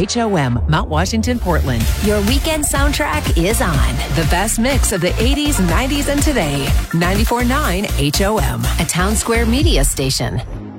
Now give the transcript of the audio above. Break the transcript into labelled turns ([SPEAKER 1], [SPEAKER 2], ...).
[SPEAKER 1] WHOM, Mount Washington, Portland.
[SPEAKER 2] Your weekend soundtrack is on.
[SPEAKER 1] The best mix of the 80s, 90s, and today. 94.9 HOM.
[SPEAKER 2] A Town Square media station.